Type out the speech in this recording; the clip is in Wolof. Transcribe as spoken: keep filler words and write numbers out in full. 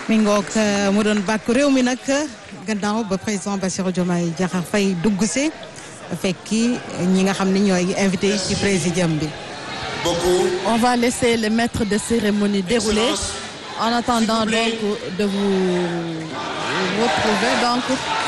mi ngoog mu doon bàkku réew mi nag gannaaw ba président Bassirou Diomaye Diakhar Faye dugg si fekki ñi nga xam ne ñooy invité yi ci présidium bi. On va laisser le maître de cérémonie dérouler en attendant donc de vous retrouver donc.